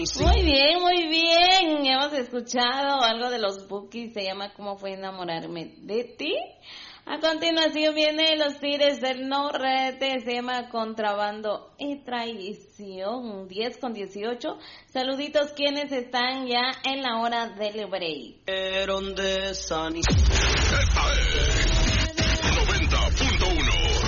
Muy bien, muy bien. Hemos escuchado algo de los Bukis, se llama ¿Cómo fue enamorarme de ti? A continuación viene Los Tigres del Norte, se llama Contrabando y Traición, 10:18. Saluditos quienes están ya en la hora del break. Esta es 90.1